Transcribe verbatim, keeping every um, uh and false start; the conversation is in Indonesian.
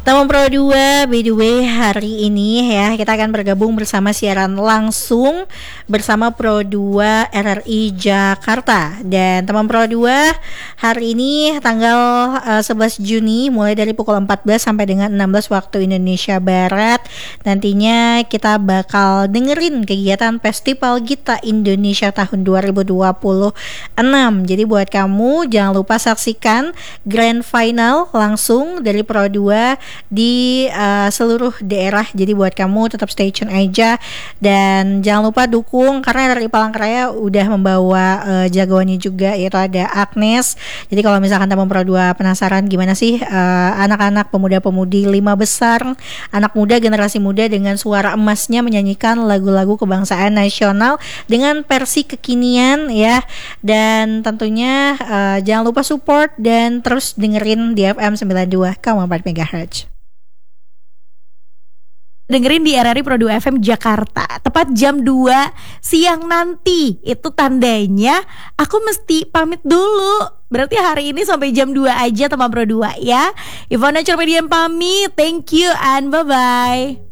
Teman Pro dua, by the way hari ini ya kita akan bergabung bersama siaran langsung bersama Pro dua R R I Jakarta. Dan teman Pro dua hari ini tanggal uh, sebelas Juni mulai dari pukul empat belas sampai dengan enam belas waktu Indonesia Barat. Nantinya kita bakal dengerin kegiatan Festival Gita Indonesia tahun dua ribu dua puluh enam. Jadi buat kamu jangan lupa saksikan Grand Final langsung dari Pro dua di uh, seluruh daerah. Jadi buat kamu tetap stay tune aja dan jangan lupa dukung karena R R I Palangkaraya udah membawa uh, jagoannya juga, yaitu ada Agnes. Jadi kalau misalkan teman Pro dua penasaran gimana sih uh, anak-anak pemuda-pemudi lima besar, anak muda generasi muda dengan suara emasnya menyanyikan lagu-lagu kebangsaan nasional dengan versi kekinian ya. Dan tentunya uh, jangan lupa support dan terus dengerin di F M sembilan puluh dua koma empat megahertz. Dengerin di R R I Pro dua F M Jakarta tepat jam dua siang nanti. Itu tandanya aku mesti pamit dulu. Berarti hari ini sampai jam dua aja teman Pro dua ya. Ivana Cermedian pamit. Thank you and bye-bye.